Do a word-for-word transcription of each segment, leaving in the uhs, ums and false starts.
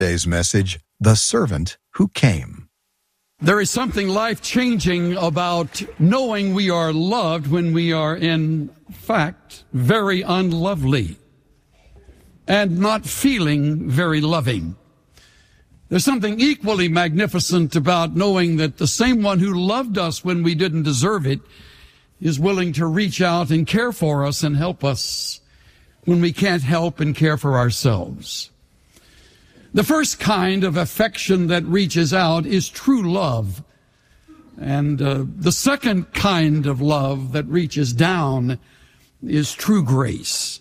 Today's message, The Servant Who Came. There is something life-changing about knowing we are loved when we are, in fact, very unlovely and not feeling very loving. There's something equally magnificent about knowing that the same one who loved us when we didn't deserve it is willing to reach out and care for us and help us when we can't help and care for ourselves. The first kind of affection that reaches out is true love. And uh, the second kind of love that reaches down is true grace.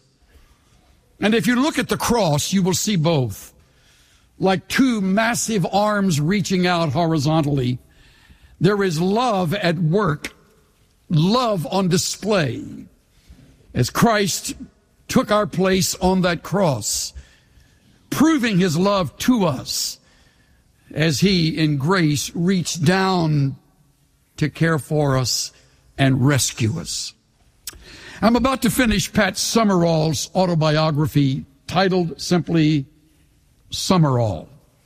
And if you look at the cross, you will see both. Like two massive arms reaching out horizontally, there is love at work, love on display, as Christ took our place on that cross, proving his love to us as he, in grace, reached down to care for us and rescue us. I'm about to finish Pat Summerall's autobiography, titled simply Summerall.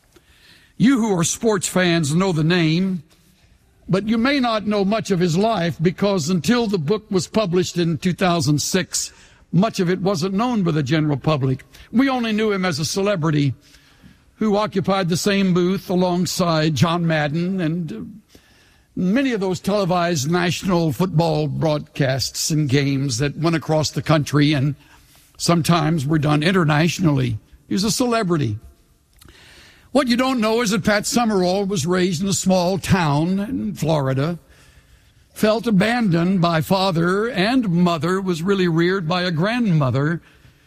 You who are sports fans know the name, but you may not know much of his life because until the book was published in two thousand six, much of it wasn't known by the general public. We only knew him as a celebrity who occupied the same booth alongside John Madden and many of those televised national football broadcasts and games that went across the country and sometimes were done internationally. He was a celebrity. What you don't know is that Pat Summerall was raised in a small town in Florida, felt abandoned by father and mother, was really reared by a grandmother,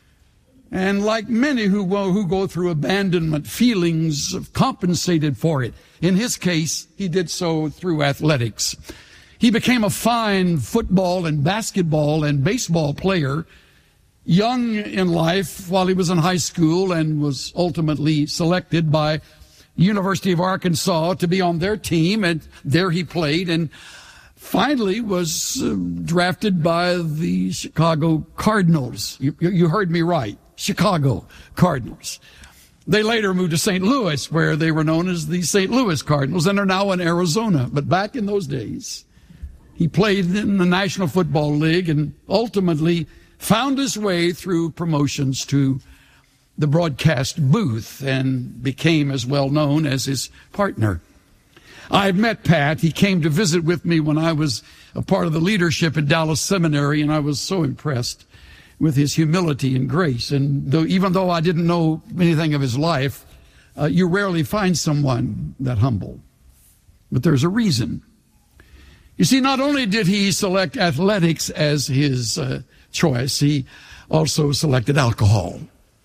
and like many who go, who go through abandonment, feelings of compensated for it. In his case, he did so through athletics. He became a fine football and basketball and baseball player young in life while he was in high school and was ultimately selected by University of Arkansas to be on their team, and there he played and finally was uh, drafted by the Chicago Cardinals. You, you heard me right, Chicago Cardinals. They later moved to Saint Louis, where they were known as the Saint Louis Cardinals, and are now in Arizona. But back in those days, he played in the National Football League and ultimately found his way through promotions to the broadcast booth and became as well known as his partner. I've met Pat. He came to visit with me when I was a part of the leadership at Dallas Seminary, and I was so impressed with his humility and grace. And though, even though I didn't know anything of his life, uh, you rarely find someone that humble. But there's a reason. You see, not only did he select athletics as his uh, choice, he also selected alcohol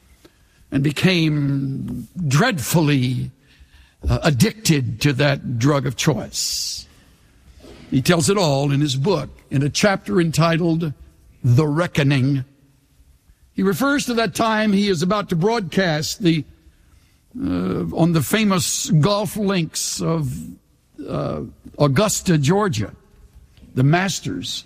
and became dreadfully Uh, addicted to that drug of choice. He tells it all in his book, in a chapter entitled The Reckoning. He refers to that time he is about to broadcast the uh, on the famous golf links of uh, Augusta, Georgia, the Masters.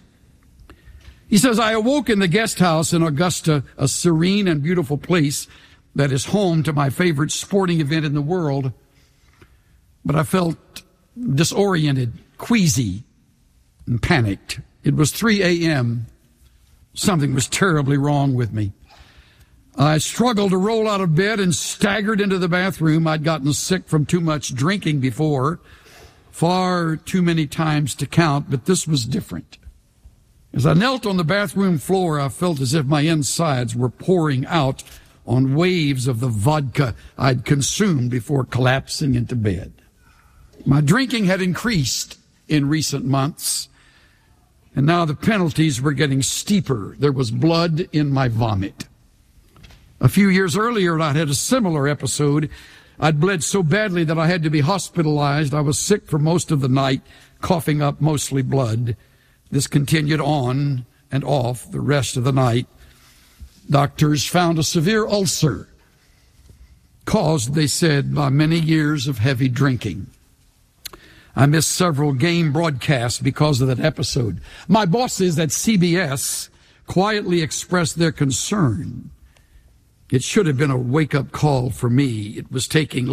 He says, I awoke in the guest house in Augusta, a serene and beautiful place that is home to my favorite sporting event in the world. But I felt disoriented, queasy, and panicked. It was three a.m. Something was terribly wrong with me. I struggled to roll out of bed and staggered into the bathroom. I'd gotten sick from too much drinking before, far too many times to count, but this was different. As I knelt on the bathroom floor, I felt as if my insides were pouring out on waves of the vodka I'd consumed before collapsing into bed. My drinking had increased in recent months, and now the penalties were getting steeper. There was blood in my vomit. A few years earlier, I'd had a similar episode. I'd bled so badly that I had to be hospitalized. I was sick for most of the night, coughing up mostly blood. This continued on and off the rest of the night. Doctors found a severe ulcer, caused, they said, by many years of heavy drinking. I missed several game broadcasts because of that episode. My bosses at C B S quietly expressed their concern. It should have been a wake-up call for me. It was taking